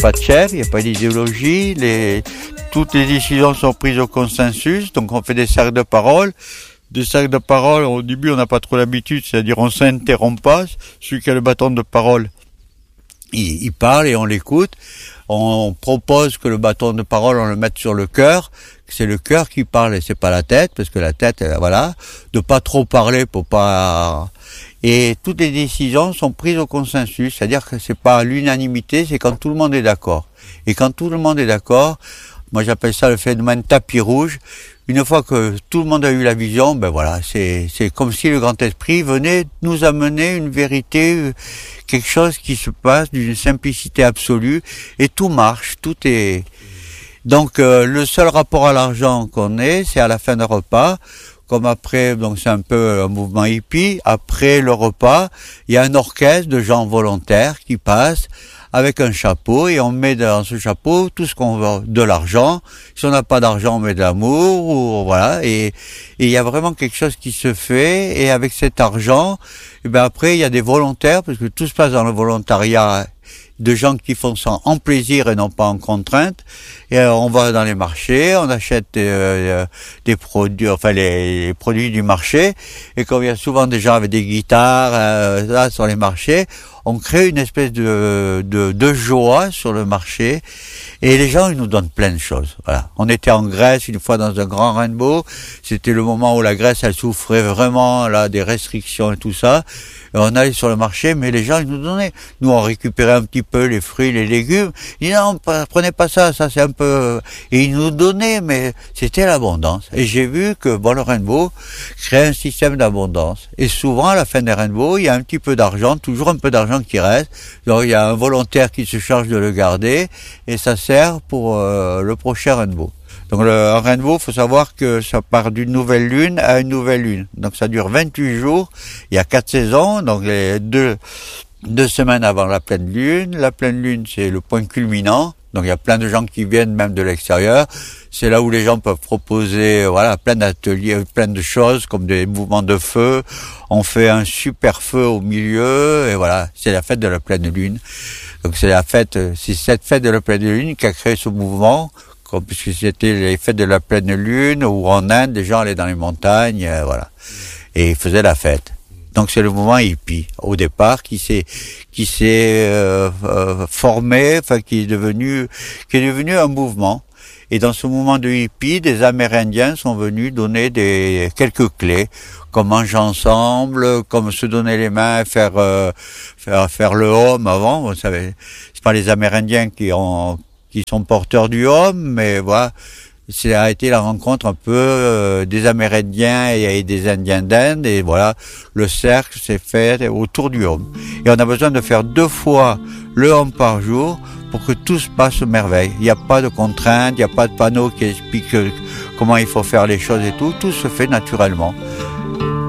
pas de chef, il n'y a pas d'idéologie, toutes les décisions sont prises au consensus, donc on fait des cercles de parole. Des cercles de parole, au début on n'a pas trop l'habitude, c'est-à-dire on s'interrompt pas, celui qui a le bâton de parole, il parle et on l'écoute. On propose que le bâton de parole, on le mette sur le cœur, que c'est le cœur qui parle et c'est pas la tête, parce que la tête, voilà, de pas trop parler pour pas... Et toutes les décisions sont prises au consensus, c'est-à-dire que c'est pas l'unanimité, c'est quand tout le monde est d'accord. Et quand tout le monde est d'accord, moi j'appelle ça le phénomène tapis rouge. Une fois que tout le monde a eu la vision, ben voilà, c'est comme si le grand esprit venait nous amener une vérité, quelque chose qui se passe d'une simplicité absolue, et tout marche, tout est... Donc le seul rapport à l'argent qu'on ait, c'est à la fin d'un repas, comme après, donc c'est un peu un mouvement hippie, après le repas, il y a un orchestre de gens volontaires qui passent avec un chapeau et on met dans ce chapeau tout ce qu'on veut, de l'argent. Si on n'a pas d'argent, on met de l'amour, ou voilà. Et il y a vraiment quelque chose qui se fait. Et avec cet argent, et ben après il y a des volontaires parce que tout se passe dans le volontariat, de gens qui font ça en plaisir et non pas en contrainte. Et on va dans les marchés, on achète des produits, enfin les produits du marché. Et comme il y a souvent des gens avec des guitares là sur les marchés, on crée une espèce de joie sur le marché. Et les gens, ils nous donnent plein de choses. Voilà. On était en Grèce une fois dans un grand rainbow. C'était le moment où la Grèce, elle souffrait vraiment là des restrictions et tout ça. Et on allait sur le marché, mais les gens, ils nous donnaient. Nous, on récupérait un petit peu les fruits, les légumes. Ils disaient, non, prenez pas ça, ça c'est un peu... Et ils nous donnaient, mais c'était l'abondance. Et j'ai vu que, le rainbow crée un système d'abondance. Et souvent, à la fin des rainbows, il y a un petit peu d'argent, toujours un peu d'argent qui reste. Donc, il y a un volontaire qui se charge de le garder. Et ça sert pour le prochain rainbow. Donc un rainbow, faut savoir que ça part d'une nouvelle lune à une nouvelle lune. Donc ça dure 28 jours, il y a 4 saisons, donc les deux semaines avant la pleine lune. La pleine lune, c'est le point culminant. Donc il y a plein de gens qui viennent même de l'extérieur. C'est là où les gens peuvent proposer plein d'ateliers, plein de choses comme des mouvements de feu. On fait un super feu au milieu et voilà, c'est la fête de la pleine lune. Donc c'est cette fête de la pleine lune qui a créé ce mouvement, puisque c'était les fêtes de la pleine lune où en Inde, les gens allaient dans les montagnes, et ils faisaient la fête. Donc c'est le mouvement hippie au départ qui s'est formé, qui est devenu un mouvement. Et dans ce mouvement de hippie, des Amérindiens sont venus donner quelques clés, comme manger ensemble, comme se donner les mains, faire le home avant. Vous savez, c'est pas les Amérindiens qui sont porteurs du home, mais voilà, ça a été la rencontre un peu des Amérindiens et des Indiens d'Inde, et voilà, le cercle s'est fait autour du home. Et on a besoin de faire 2 fois le home par jour pour que tout se passe merveille. Il n'y a pas de contraintes, il n'y a pas de panneau qui explique comment il faut faire les choses et tout se fait naturellement.